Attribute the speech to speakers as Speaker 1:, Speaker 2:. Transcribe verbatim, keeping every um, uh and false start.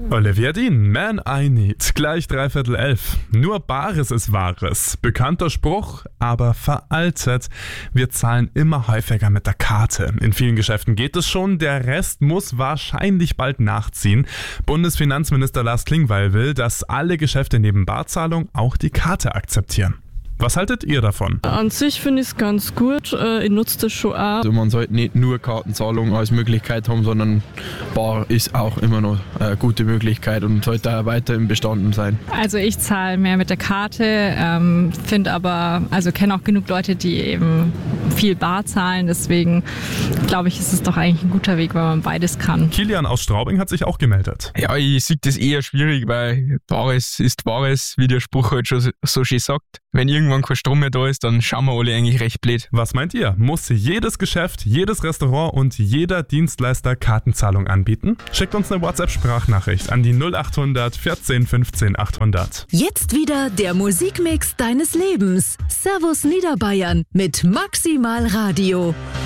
Speaker 1: Olivia Dean, Man I Need, gleich dreiviertel elf. Nur Bares ist Wahres. Bekannter Spruch, aber veraltet. Wir zahlen immer häufiger mit der Karte. In vielen Geschäften geht es schon, der Rest muss wahrscheinlich bald nachziehen. Bundesfinanzminister Lars Klingbeil will, dass alle Geschäfte neben Barzahlung auch die Karte akzeptieren. Was haltet ihr davon?
Speaker 2: An sich finde ich es ganz gut. Ich nutze das schon auch.
Speaker 3: Also man sollte nicht nur Kartenzahlung als Möglichkeit haben, sondern Bar ist auch immer noch eine gute Möglichkeit und sollte auch weiterhin bestanden sein.
Speaker 4: Also ich zahle mehr mit der Karte, ähm, finde aber, also kenne auch genug Leute, die eben viel Bar zahlen. Deswegen glaube ich, ist es doch eigentlich ein guter Weg, weil man beides kann.
Speaker 1: Kilian aus Straubing hat sich auch gemeldet.
Speaker 3: Ja, ich sehe das eher schwierig, weil Bares ist Bares, wie der Spruch halt schon so schön sagt. Wenn irgendwann kein Strom mehr da ist, dann schauen wir alle eigentlich recht blöd.
Speaker 1: Was meint ihr? Muss jedes Geschäft, jedes Restaurant und jeder Dienstleister Kartenzahlung anbieten? Schickt uns eine WhatsApp-Sprachnachricht an die null acht hundert vierzehn fünfzehn achthundert.
Speaker 5: Jetzt wieder der Musikmix deines Lebens. Servus Niederbayern mit Maximal Radio.